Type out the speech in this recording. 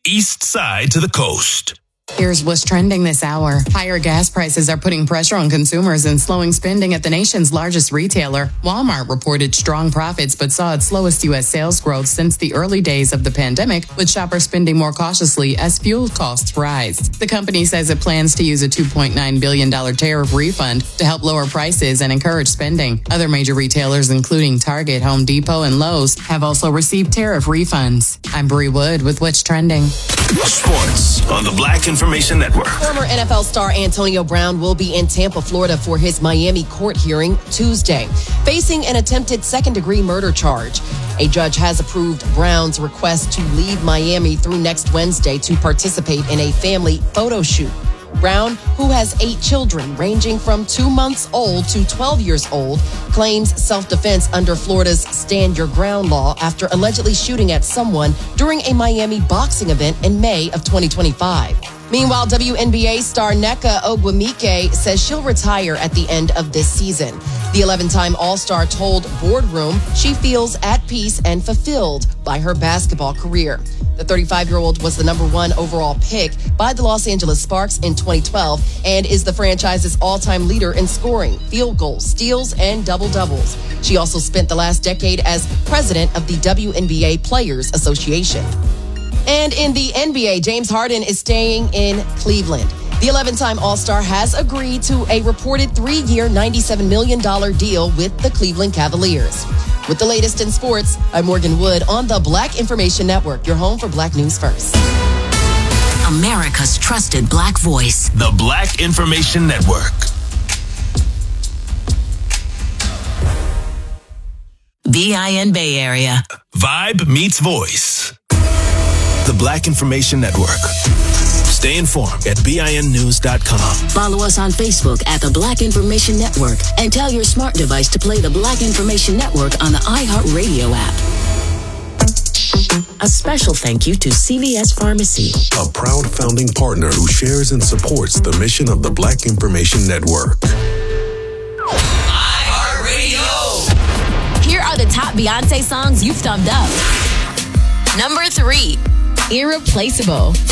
east side to the coast. Here's what's trending this hour. Higher gas prices are putting pressure on consumers and slowing spending at the nation's largest retailer. Walmart reported strong profits but saw its slowest U.S. sales growth since the early days of the pandemic, with shoppers spending more cautiously as fuel costs rise. The company says it plans to use a $2.9 billion tariff refund to help lower prices and encourage spending. Other major retailers, including Target, Home Depot, and Lowe's, have also received tariff refunds. I'm Bree Wood with What's Trending. Sports on the Black Information Network. Former NFL star Antonio Brown will be in Tampa, Florida for his Miami court hearing Tuesday, facing an attempted second-degree murder charge. A judge has approved Brown's request to leave Miami through next Wednesday to participate in a family photo shoot. Brown, who has 8 children ranging from 2 months old to 12 years old, claims self-defense under Florida's Stand Your Ground law after allegedly shooting at someone during a Miami boxing event in May of 2025. Meanwhile, WNBA star Nneka Ogwumike says she'll retire at the end of this season. The 11-time All-Star told Boardroom she feels at peace and fulfilled by her basketball career. The 35-year-old was the number 1 overall pick by the Los Angeles Sparks in 2012 and is the franchise's all-time leader in scoring, field goals, steals, and double-doubles. She also spent the last decade as president of the WNBA Players Association. And in the NBA, James Harden is staying in Cleveland. The 11-time All-Star has agreed to a reported 3-year, $97 million deal with the Cleveland Cavaliers. With the latest in sports, I'm Morgan Wood on the Black Information Network, your home for Black News First. America's trusted Black voice. The Black Information Network. BIN Bay Area. Vibe meets voice. The Black Information Network. Stay informed at BINnews.com. Follow us on Facebook at The Black Information Network and tell your smart device to play The Black Information Network on the iHeartRadio app. A special thank you to CVS Pharmacy, a proud founding partner who shares and supports the mission of the Black Information Network. iHeartRadio! Here are the top Beyonce songs you've thumbed up. Number 3, Irreplaceable.